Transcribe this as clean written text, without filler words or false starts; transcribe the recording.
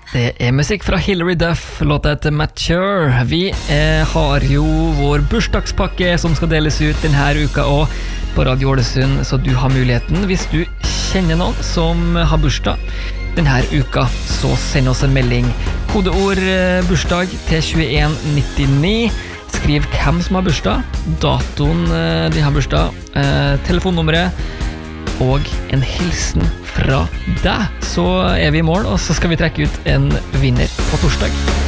Det musikk fra Hilary Duff, låta heter Mature. Vi har jo vår bursdagspakke som skal deles ut denne uka også på Radio Ålesund, så du har muligheten hvis du kjenner noen som har bursdag denne uka, så send oss en melding. Kodeord bursdag til 2199. Skriv hvem som har bursdag, datoen de har bursdag, telefonnummeret og en hilsen fra deg. Så vi i mål, og så skal vi trekke ut en vinner på torsdag.